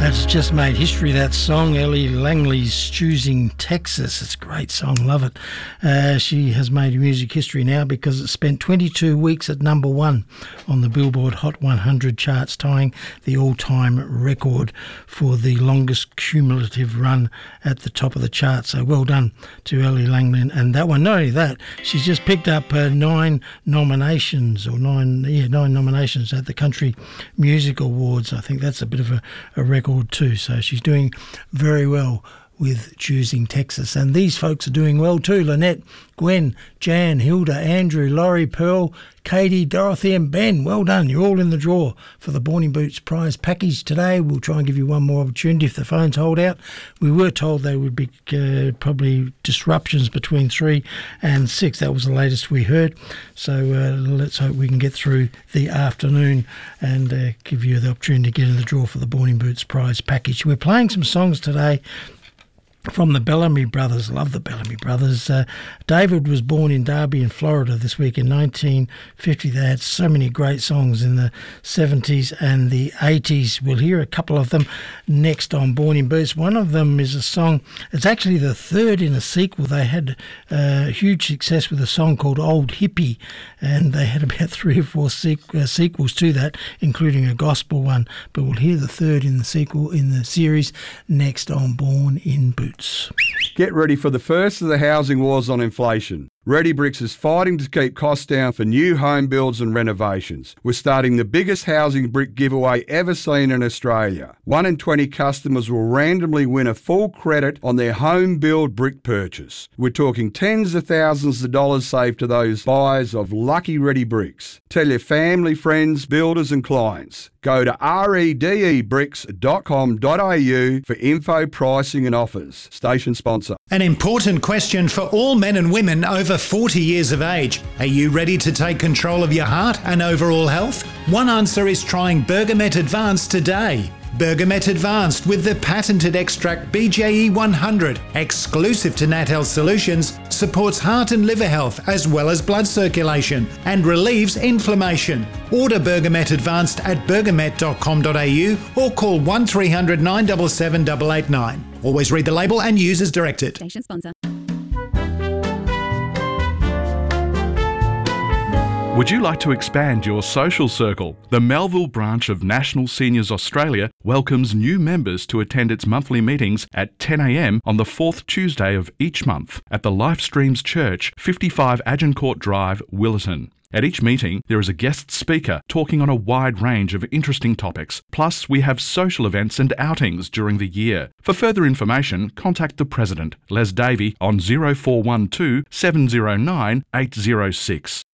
That's just made history, that song. Ellie Langley's Choosing Texas. It's a great song, love it. She has made music history now because it spent 22 weeks at number one on the Billboard Hot 100 charts, tying the all-time record for the longest cumulative run at the top of the chart. So well done to Ellie Langley and that one. Not only that, she's just picked up nine nominations at the Country Music Awards. I think that's a bit of a record too. So she's doing very well with Choosing Texas. And these folks are doing well too. Lynette, Gwen, Jan, Hilda, Andrew, Laurie, Pearl, Katie, Dorothy and Ben. Well done. You're all in the draw for the Born in Boots prize package today. We'll try and give you one more opportunity if the phones hold out. We were told there would be probably disruptions between 3 and 6. That was the latest we heard. So let's hope we can get through the afternoon and give you the opportunity to get in the draw for the Born in Boots prize package. We're playing some songs today from the Bellamy Brothers. Love the Bellamy Brothers. David was born in Derby in Florida this week in 1950. They had so many great songs in the 70s and the 80s. We'll hear a couple of them next on Born in Boots. One of them is a song, it's actually the third in a sequel. They had huge success with a song called Old Hippie, and they had about 3 or 4 sequels to that, including a gospel one. But we'll hear the third in the sequel in the series next on Born in Boots. Get ready for the first of the housing wars on inflation. Ready Bricks is fighting to keep costs down for new home builds and renovations. We're starting the biggest housing brick giveaway ever seen in Australia. 1 in 20 customers will randomly win a full credit on their home build brick purchase. We're talking tens of thousands of dollars saved to those buyers of lucky Ready Bricks. Tell your family, friends, builders and clients. Go to redebricks.com.au for info, pricing and offers. Station sponsor. An important question for all men and women over 40 years of age. Are you ready to take control of your heart and overall health? One answer is trying Bergamet Advanced today. Bergamet Advanced with the patented extract BJE 100, exclusive to Nat Health Solutions, supports heart and liver health as well as blood circulation and relieves inflammation. Order Bergamet Advanced at bergamet.com.au or call 1300 977 889. Always read the label and use as directed. Station sponsor. Would you like to expand your social circle? The Melville branch of National Seniors Australia welcomes new members to attend its monthly meetings at 10 a.m. on the 4th Tuesday of each month at the Life Streams Church, 55 Agincourt Drive, Willetton. At each meeting, there is a guest speaker talking on a wide range of interesting topics. Plus, we have social events and outings during the year. For further information, contact the President, Les Davey, on 0412 709 806.